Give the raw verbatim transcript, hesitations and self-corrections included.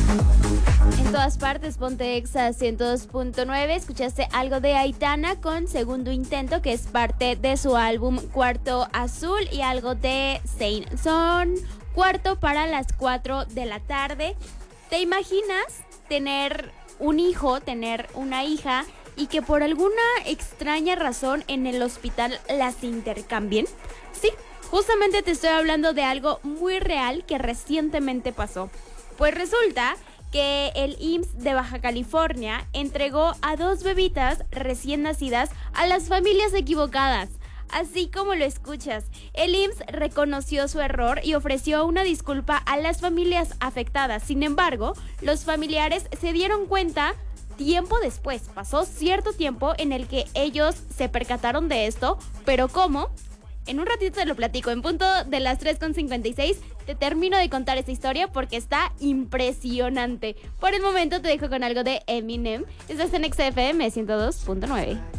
En todas partes, ponte Exa ciento dos punto nueve. Escuchaste algo de Aitana con Segundo Intento, que es parte de su álbum Cuarto Azul, y algo de Zayn. Son cuarto para las cuatro de la tarde. ¿Te imaginas tener un hijo, tener una hija y que por alguna extraña razón en el hospital las intercambien? Sí, justamente te estoy hablando de algo muy real que recientemente pasó. Pues resulta que el I M S S de Baja California entregó a dos bebitas recién nacidas a las familias equivocadas. Así como lo escuchas, el I M S S reconoció su error y ofreció una disculpa a las familias afectadas. Sin embargo, los familiares se dieron cuenta tiempo después. Pasó cierto tiempo en el que ellos se percataron de esto, pero ¿cómo? En un ratito te lo platico. En punto de las tres con cincuenta y seis te termino de contar esta historia porque está impresionante. Por el momento te dejo con algo de Eminem. Estás en X F M ciento dos punto nueve.